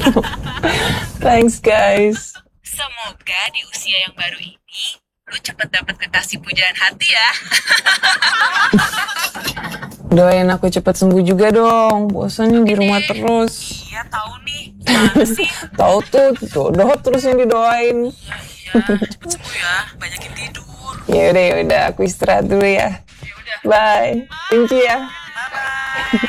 Thanks guys. Semoga di usia yang baru ini lu cepet dapet kekasih pujaan hati ya. Doain aku cepet sembuh juga dong. Bosan di rumah terus. Iya tahu nih. Gimana sih? Tahu tuh, jodoh terus yang didoain. Iya, cepet sembuh ya. Banyakin tidur. Ya udah, aku istirahat dulu ya. Ya udah. Bye. Thank you ya. Bye bye.